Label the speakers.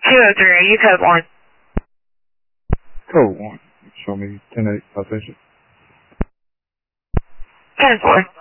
Speaker 1: 203, are you code 1?
Speaker 2: Code 1. Show me 10-8 citation.
Speaker 1: 10-4.